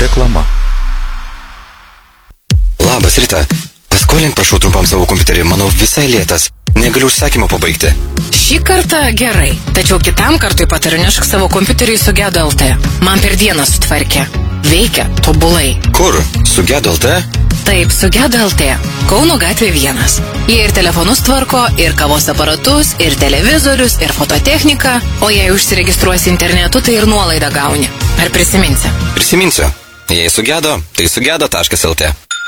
Reklama. Labas, Rita. Paskolink prašau trumpam savo kompiuterį, manau visai lėtas. Negaliu užsakymą pabaigti. Šį kartą gerai, tačiau kitam kartui patariu nešk savo kompiuterį Sugedo LT. Man per dieną sutvarkė. Veikia tobulai. Kur? Sugedo LT? Taip, Sugedo LT. Kauno gatvė 1. Jie ir telefonus tvarko, ir kavos aparatus, ir televizorius, ir fototechniką. O jei užsiregistruosi internetu, tai ir nuolaidą gauni. Ar prisiminsi? Prisiminsiu. Jei sugedo, tai sugedo.lt.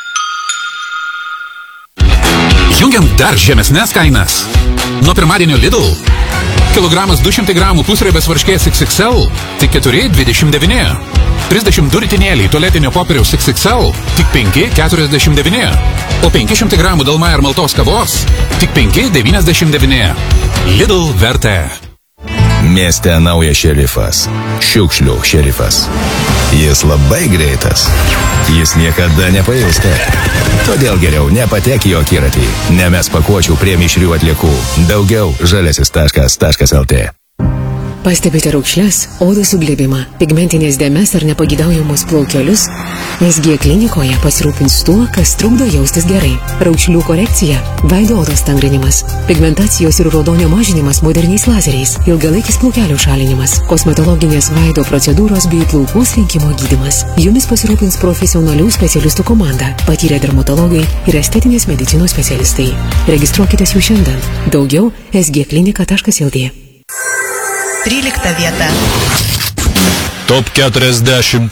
Jungiam dar žemesnės kainas. Nuo pirmadienio Lidl. Kilogramas 200 gramų pusriebės varškės XXL tik 4,29. 32 ritinėliai tualetinio popieriaus XXL tik 5,49. O 500 gramų Dalma ir maltos kavos tik 5,99. Lidl vertė. Mieste naujas šerifas. Šiukšlių šerifas. Jis labai greitas. Jis niekada nepailsta. Todėl geriau nepatek į akiratį. Nemes pakuočių prie mišrių atliekų. Daugiau žaliasis.lt. Pastebite raukšles, odos suglebimą, pigmentinės dėmes ar nepagydaujamus plaukelius? SG klinikoje pasirūpins tuo, kas trukdo jaustis gerai. Raukšlių korekcija, veido odos tangrinimas, pigmentacijos ir raudonio mažinimas moderniais lazeriais, ilgalaikis plaukelių šalinimas, kosmetologinės veido procedūros bei plaukų slinkimo gydymas. Jumis pasirūpins profesionalių specialistų komanda, patyrę dermatologai ir estetinės medicinos specialistai. Registruokitės jų šiandien. Daugiau sgklinika.lt. 13 vieta. Top 40